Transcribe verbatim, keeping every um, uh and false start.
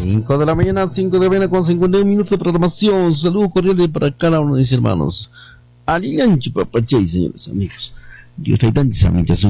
cinco de la mañana, cinco de la mañana con cincuenta y un minutos de programación. Saludos cordiales para cada uno de mis hermanos. Alianchi, papachay, señores amigos. Dios hay tantas amigas.